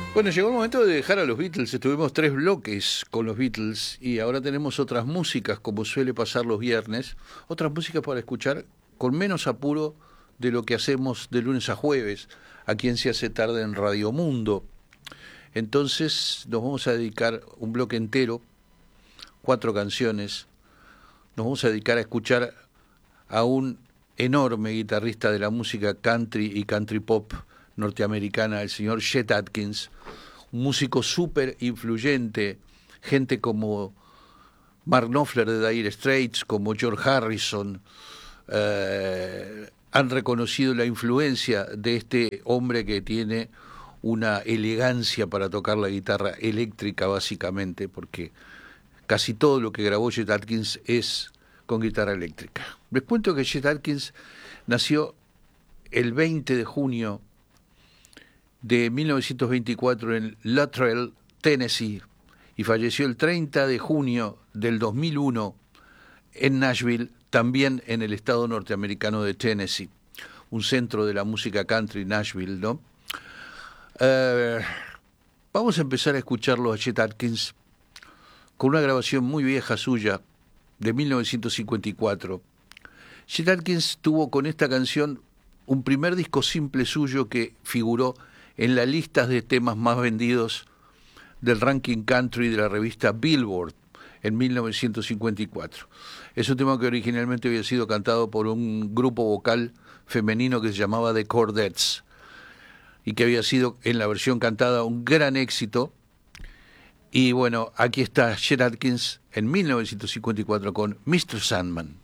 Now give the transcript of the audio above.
Bueno, llegó el momento de dejar a los Beatles. Estuvimos 3 bloques con los Beatles y ahora tenemos otras músicas, como suele pasar los viernes, otras músicas para escuchar con menos apuro de lo que hacemos de lunes a jueves, aquí en Se hace tarde en Radio Mundo. Entonces nos vamos a dedicar un bloque entero, 4 canciones, nos vamos a dedicar a escuchar a un enorme guitarrista de la música country y country pop norteamericana, el señor Chet Atkins, un músico súper influyente, gente como Mark Knopfler de Dire Straits, como George Harrison, han reconocido la influencia de este hombre que tiene una elegancia para tocar la guitarra eléctrica básicamente, porque casi todo lo que grabó Chet Atkins es con guitarra eléctrica. Les cuento que Chet Atkins nació el 20 de junio de 1924 en Luttrell, Tennessee, y falleció el 30 de junio del 2001 en Nashville, también en el estado norteamericano de Tennessee, un centro de la música country, Nashville, ¿no? Vamos a empezar a escucharlo a Chet Atkins con una grabación muy vieja suya, de 1954. Chet Atkins tuvo con esta canción un primer disco simple suyo que figuró en las listas de temas más vendidos del ranking country de la revista Billboard en 1954. Es un tema que originalmente había sido cantado por un grupo vocal femenino que se llamaba The Chordettes y que había sido en la versión cantada un gran éxito. Y bueno, aquí está Chet Atkins en 1954 con Mr. Sandman.